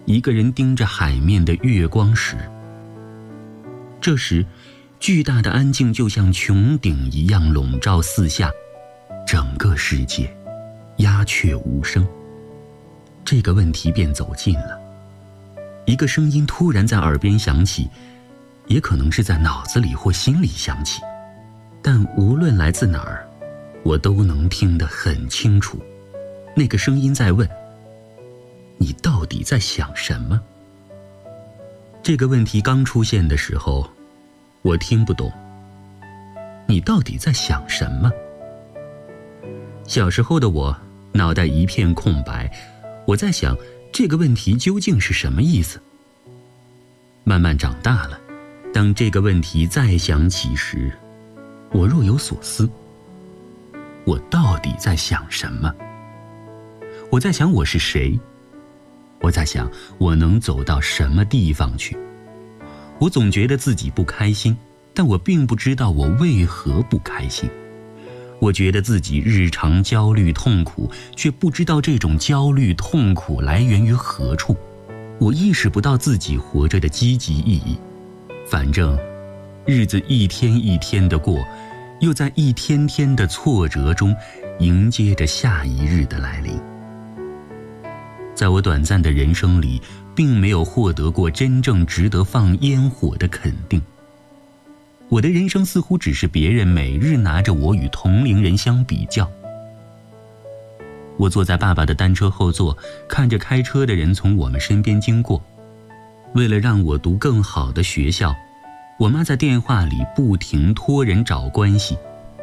一个人盯着海面的月光时。这时，巨大的安静就像穹顶一样笼罩四下，整个世界鸦雀无声。这个问题便走近了。一个声音突然在耳边响起，也可能是在脑子里或心里响起，但无论来自哪儿，我都能听得很清楚。那个声音在问：你到底在想什么？这个问题刚出现的时候，我听不懂。你到底在想什么？小时候的我，脑袋一片空白，我在想这个问题究竟是什么意思。慢慢长大了，当这个问题再响起时，我若有所思。我到底在想什么？我在想我是谁？我在想我能走到什么地方去？我总觉得自己不开心，但我并不知道我为何不开心。我觉得自己日常焦虑痛苦，却不知道这种焦虑痛苦来源于何处。我意识不到自己活着的积极意义。反正日子一天一天的过，又在一天天的挫折中迎接着下一日的来临。在我短暂的人生里，并没有获得过真正值得放烟火的肯定。我的人生似乎只是别人每日拿着我与同龄人相比较。我坐在爸爸的单车后座，看着开车的人从我们身边经过。为了让我读更好的学校，我妈在电话里不停托人找关系。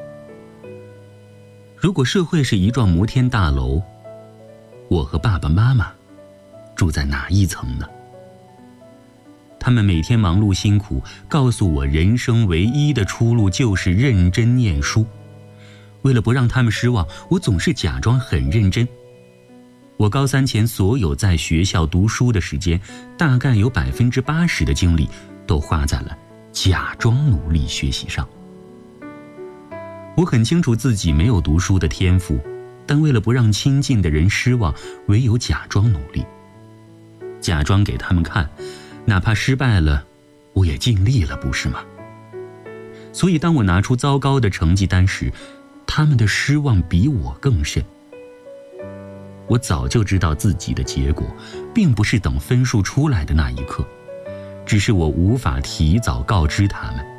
如果社会是一幢摩天大楼，我和爸爸妈妈住在哪一层呢？他们每天忙碌辛苦，告诉我人生唯一的出路就是认真念书。为了不让他们失望，我总是假装很认真。我高三前所有在学校读书的时间，大概有80%的精力都花在了假装努力学习上。我很清楚自己没有读书的天赋，但为了不让亲近的人失望，唯有假装努力，假装给他们看，哪怕失败了，我也尽力了，不是吗？所以当我拿出糟糕的成绩单时，他们的失望比我更甚。我早就知道自己的结果，并不是等分数出来的那一刻，只是我无法提早告知他们。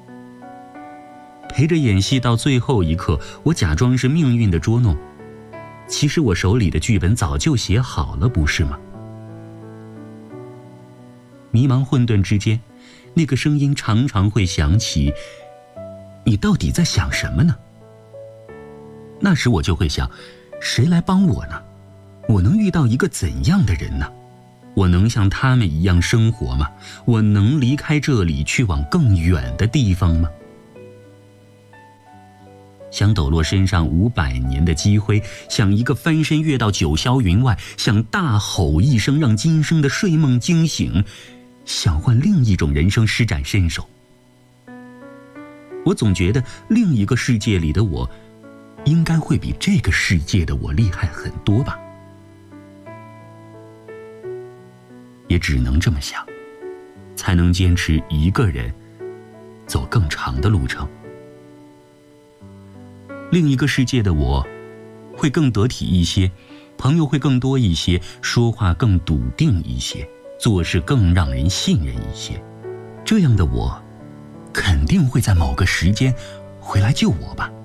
陪着演戏到最后一刻，我假装是命运的捉弄，其实我手里的剧本早就写好了，不是吗？迷茫混沌之间，那个声音常常会响起：你到底在想什么呢？那时我就会想，谁来帮我呢？我能遇到一个怎样的人呢？我能像他们一样生活吗？我能离开这里去往更远的地方吗？想抖落身上500年的积灰，想一个翻身跃到九霄云外，想大吼一声让今生的睡梦惊醒，想换另一种人生施展身手。我总觉得另一个世界里的我应该会比这个世界的我厉害很多吧。也只能这么想，才能坚持一个人走更长的路程。另一个世界的我会更得体一些，朋友会更多一些，说话更笃定一些，做事更让人信任一些。这样的我肯定会在某个时间回来救我吧。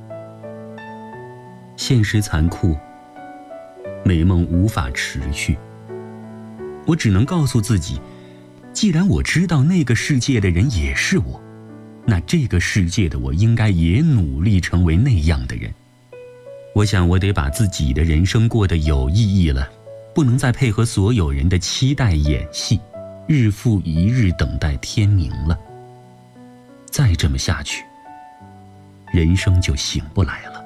现实残酷，美梦无法持续。我只能告诉自己，既然我知道那个世界的人也是我，那这个世界的我应该也努力成为那样的人。我想我得把自己的人生过得有意义了，不能再配合所有人的期待演戏，日复一日等待天明了。再这么下去，人生就醒不来了。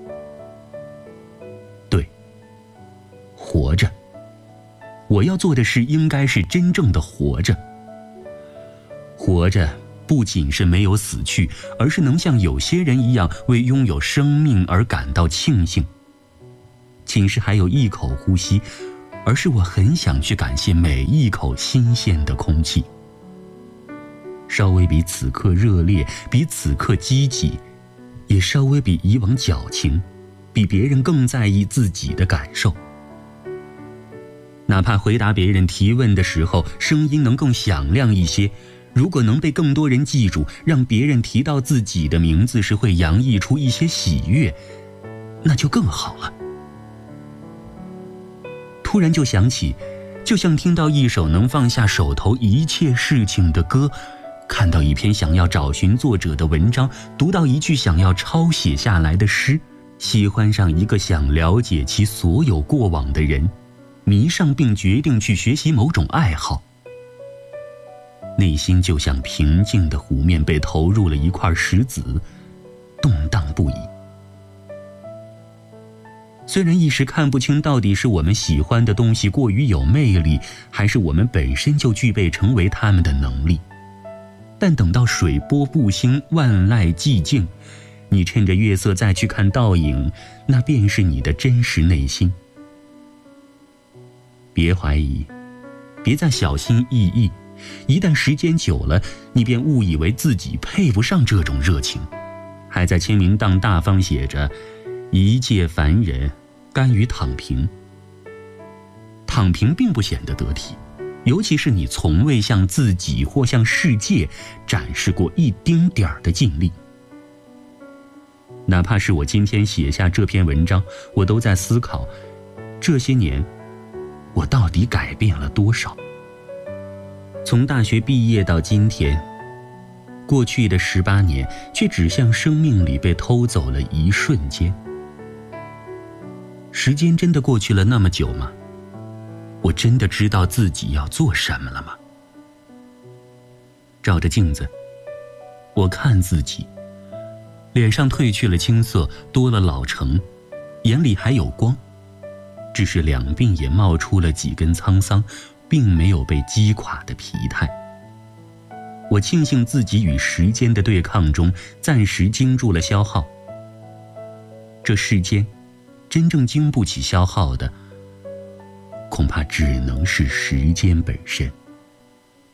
对，活着。我要做的事应该是真正的活着。活着不仅是没有死去，而是能像有些人一样为拥有生命而感到庆幸。寝室还有一口呼吸， 而是我很想去感谢每一口新鲜的空气。稍微比此刻热烈，比此刻积极，也稍微比以往矫情，比别人更在意自己的感受。哪怕回答别人提问的时候声音能更响亮一些，如果能被更多人记住，让别人提到自己的名字时会洋溢出一些喜悦，那就更好了。突然就想起，就像听到一首能放下手头一切事情的歌，看到一篇想要找寻作者的文章，读到一句想要抄写下来的诗，喜欢上一个想了解其所有过往的人，迷上并决定去学习某种爱好。内心就像平静的湖面被投入了一块石子，动荡不已。虽然一时看不清到底是我们喜欢的东西过于有魅力，还是我们本身就具备成为他们的能力，但等到水波不兴，万籁寂静，你趁着月色再去看倒影，那便是你的真实内心。别怀疑，别再小心翼翼，一旦时间久了，你便误以为自己配不上这种热情，还在签名档大方写着一介凡人，甘于躺平。躺平并不显得得体，尤其是你从未向自己或向世界展示过一丁点儿的尽力。哪怕是我今天写下这篇文章，我都在思考，这些年我到底改变了多少？从大学毕业到今天，过去的18年却只像生命里被偷走了一瞬间。时间真的过去了那么久吗？我真的知道自己要做什么了吗？照着镜子，我看自己，脸上褪去了青涩，多了老成，眼里还有光，只是两鬓也冒出了几根沧桑，并没有被击垮的疲态。我庆幸自己与时间的对抗中暂时经住了消耗。这世间真正经不起消耗的，恐怕只能是时间本身。